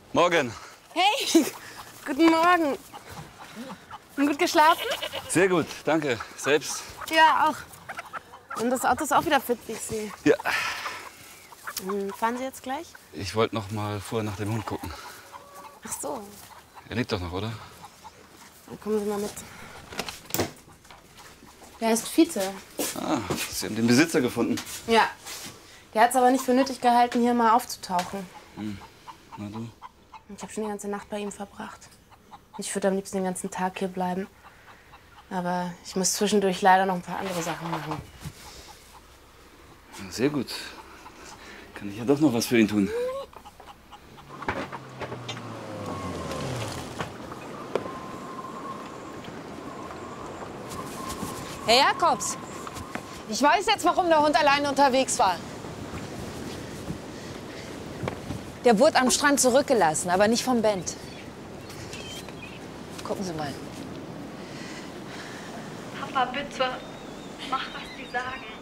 Morgen. Hey, guten Morgen. Gut geschlafen? Sehr gut, danke. Selbst? Ja, auch. Und das Auto ist auch wieder fit, wie ich sehe. Ja. Fahren Sie jetzt gleich? Ich wollte noch mal vorher nach dem Hund gucken. Ach so, Er lebt doch noch, oder? dann kommen Sie mal mit. Der heißt Fiete. Ah, Sie haben den Besitzer gefunden. Ja. Der hat es aber nicht für nötig gehalten, hier mal aufzutauchen. Na du? Ich habe schon die ganze Nacht bei ihm verbracht. Ich würde am liebsten den ganzen Tag hier bleiben. Aber ich muss zwischendurch leider noch ein paar andere Sachen machen. Ja, sehr gut. Kann ich ja doch noch was für ihn tun. Herr Jakobs, ich weiß jetzt, warum der Hund allein unterwegs war. Der wurde am Strand zurückgelassen, aber nicht vom Bent. Gucken Sie mal. Papa, bitte, mach, was die sagen.